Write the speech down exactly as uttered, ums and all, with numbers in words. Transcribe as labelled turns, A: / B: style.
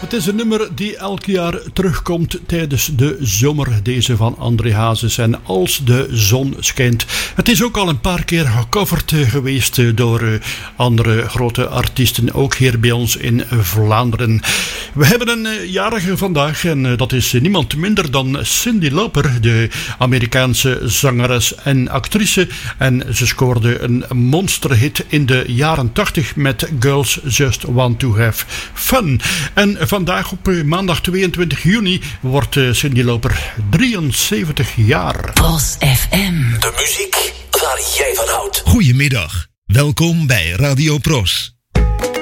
A: Het is een nummer die elk jaar terugkomt tijdens de zomer, deze van André Hazes en Als de zon schijnt. Het is ook al een paar keer gecoverd geweest door andere grote artiesten, ook hier bij ons in Vlaanderen. We hebben een jarige vandaag en dat is niemand minder dan Cyndi Lauper, de Amerikaanse zangeres en actrice. En ze scoorde een monsterhit in de jaren tachtig met Girls Just Want To Have Fun. En vandaag op maandag tweeëntwintig juni wordt Cyndi Lauper drieënzeventig jaar.
B: Pros F M.
C: De muziek waar jij van houdt.
D: Goedemiddag. Welkom bij Radio Pros.